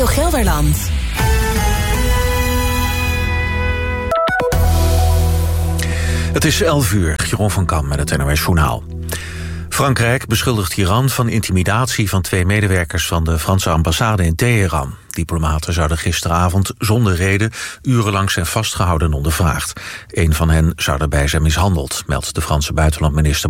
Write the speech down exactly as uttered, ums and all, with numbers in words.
Radio Gelderland. Het is elf uur, Jeroen van Kam met het N O S Journaal. Frankrijk beschuldigt Iran van intimidatie van twee medewerkers van de Franse ambassade in Teheran. Diplomaten zouden gisteravond zonder reden urenlang zijn vastgehouden en ondervraagd. Een van hen zou daarbij zijn mishandeld, meldt de Franse buitenlandminister